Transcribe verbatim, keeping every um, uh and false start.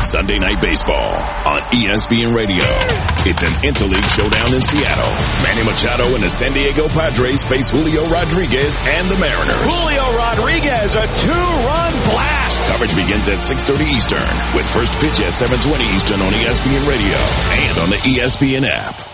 Sunday Night Baseball on E S P N Radio. It's an interleague showdown in Seattle. Manny Machado and the San Diego Padres face Julio Rodriguez and the Mariners. Julio Rodriguez, a two-run blast. Coverage begins at six thirty Eastern with first pitch at seven twenty Eastern on E S P N Radio and on the E S P N app.